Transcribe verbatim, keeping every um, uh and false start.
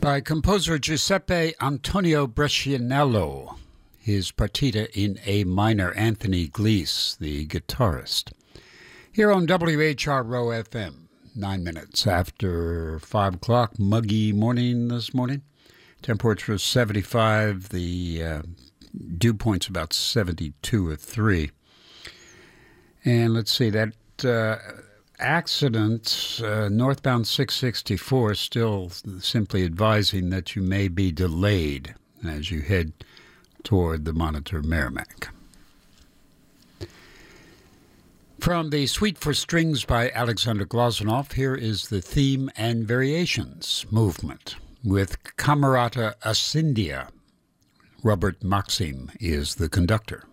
by composer Giuseppe Antonio Brescianello, his partita in A minor, Anthony Glees, the guitarist. Here on W H R O F M, nine minutes after five o'clock, muggy morning this morning. Temperature seventy-five, the uh, dew point's about seventy-two or three. And let's see, that uh, accident, uh, northbound six sixty-four, still simply advising that you may be delayed as you head toward the Monitor Merrimack. From the Suite for Strings by Alexander Glazunov, here is the Theme and Variations movement with Camerata Ascendia. Robert Maxim is the conductor.